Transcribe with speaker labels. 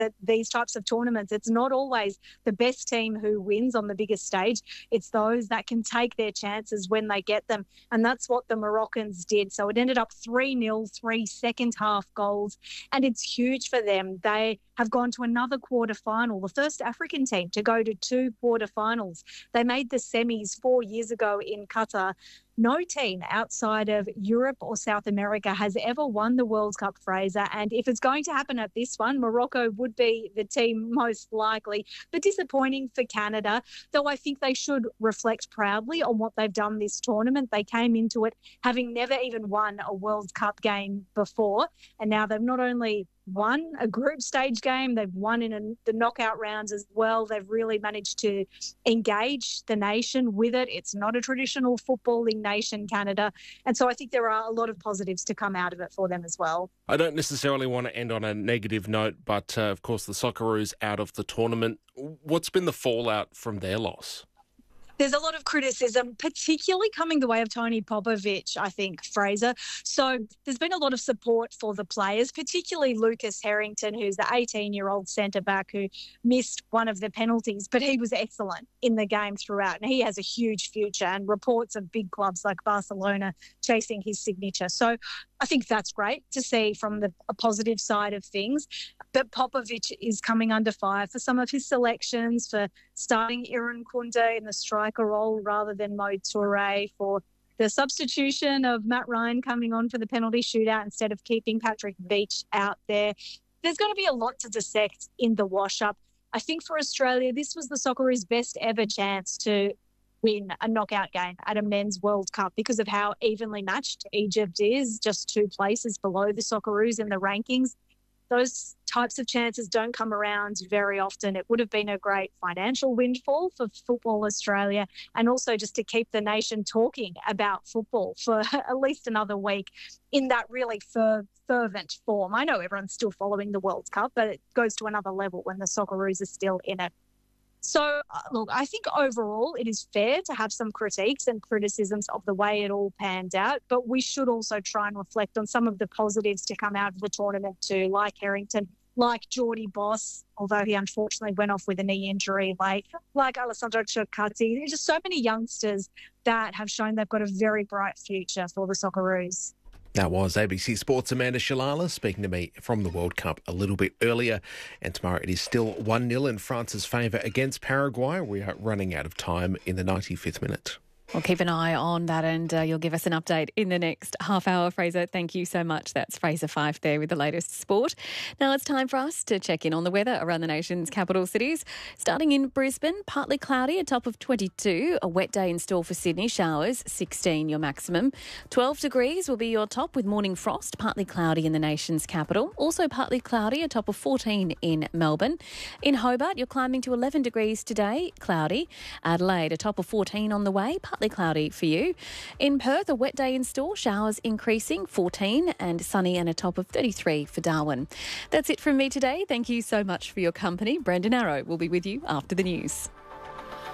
Speaker 1: that these types of tournaments, it's not always the best team who wins on the biggest stage. It's those that can take their chances when they get them. And that's what the Moroccans did. So it ended up 3-0, 3 second half goals. And it's huge for them. They have gone to another quarterfinal, the first African team to go to 2 quarterfinals. They made the semis 4 years ago in Qatar. No team outside of Europe or South America has ever won the World Cup, Fraser. And if it's going to happen at this one, Morocco would be the team most likely. But disappointing for Canada, though I think they should reflect proudly on what they've done this tournament. They came into it having never even won a World Cup game before. And now they've not only won a group stage game, they've won in the knockout rounds as well. They've really managed to engage the nation with it. It's not a traditional footballing nation, Canada. And so I think there are a lot of positives to come out of it for them as well.
Speaker 2: I don't necessarily want to end on a negative note, but of course the Socceroos out of the tournament. What's been the fallout from their loss?
Speaker 1: There's a lot of criticism, particularly coming the way of Tony Popovic, I think, Fraser. So there's been a lot of support for the players, particularly Lucas Harrington, who's the 18-year-old centre-back who missed one of the penalties, but he was excellent in the game throughout, and he has a huge future, and reports of big clubs like Barcelona chasing his signature. So I think that's great to see from a positive side of things. But Popovic is coming under fire for some of his selections, for starting Iran Kunde in the striker role rather than Mo Toure, for the substitution of Matt Ryan coming on for the penalty shootout instead of keeping Patrick Beach out there. There's going to be a lot to dissect in the wash-up. I think for Australia, this was the Socceroos' best ever chance to win a knockout game at a men's World Cup because of how evenly matched Egypt is, just 2 places below the Socceroos in the rankings. Those types of chances don't come around very often. It would have been a great financial windfall for Football Australia, and also just to keep the nation talking about football for at least another week in that really fervent form. I know everyone's still following the World Cup, but it goes to another level when the Socceroos are still in it. So, look, I think overall it is fair to have some critiques and criticisms of the way it all panned out, but we should also try and reflect on some of the positives to come out of the tournament too, like Harrington, like Geordie Boss, although he unfortunately went off with a knee injury, like Alessandro Ciocatti. There's just so many youngsters that have shown they've got a very bright future for the Socceroos.
Speaker 2: That was ABC Sports' Amanda Shalala speaking to me from the World Cup a little bit earlier. And tomorrow it is still 1-0 in France's favour against Paraguay. We are running out of time in the 95th minute.
Speaker 3: We'll keep an eye on that, and you'll give us an update in the next half hour, Fraser. Thank you so much. That's Fraser Fife there with the latest sport. Now it's time for us to check in on the weather around the nation's capital cities. Starting in Brisbane, partly cloudy, a top of 22. A wet day in store for Sydney, showers, 16 your maximum. 12 degrees will be your top with morning frost, partly cloudy in the nation's capital. Also partly cloudy, a top of 14 in Melbourne. In Hobart, you're climbing to 11 degrees today, cloudy. Adelaide, a top of 14 on the way, partly cloudy for you. In Perth, a wet day in store, showers increasing, 14, and sunny and a top of 33 for Darwin. That's it from me today. Thank you so much for your company. Brendan Arrow will be with you after the news.